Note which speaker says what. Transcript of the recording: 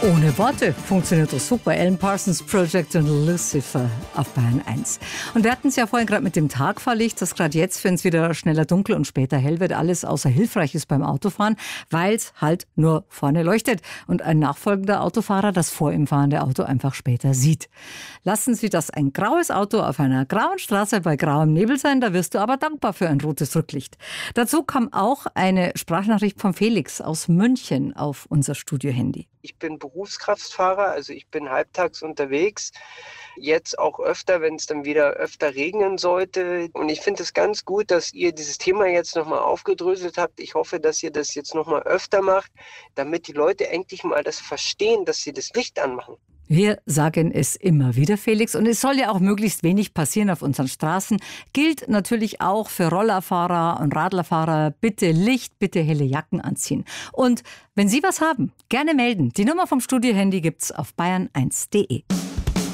Speaker 1: Ohne Worte funktioniert das super. Alan Parsons Project und Lucifer auf Bayern 1. Und wir hatten es ja vorhin gerade mit dem Tagfahrlicht, das gerade jetzt, wenn es wieder schneller dunkel und später hell wird, alles außer hilfreich ist beim Autofahren, weil es halt nur vorne leuchtet und ein nachfolgender Autofahrer das vor ihm fahrende Auto einfach später sieht. Lassen Sie das ein graues Auto auf einer grauen Straße bei grauem Nebel sein, da wirst du aber dankbar für ein rotes Rücklicht. Dazu kam auch eine Sprachnachricht von Felix aus München auf unser Studiohandy.
Speaker 2: Ich bin Berufskraftfahrer, also ich bin halbtags unterwegs. Jetzt auch öfter, wenn es dann wieder öfter regnen sollte. Und ich finde es ganz gut, dass ihr dieses Thema jetzt nochmal aufgedröselt habt. Ich hoffe, dass ihr das jetzt nochmal öfter macht, damit die Leute endlich mal das verstehen, dass sie das Licht anmachen.
Speaker 1: Wir sagen es immer wieder, Felix. Und es soll ja auch möglichst wenig passieren auf unseren Straßen. Gilt natürlich auch für Rollerfahrer und Radlerfahrer. Bitte Licht, bitte helle Jacken anziehen. Und wenn Sie was haben, gerne melden. Die Nummer vom Studiohandy gibt's auf bayern1.de.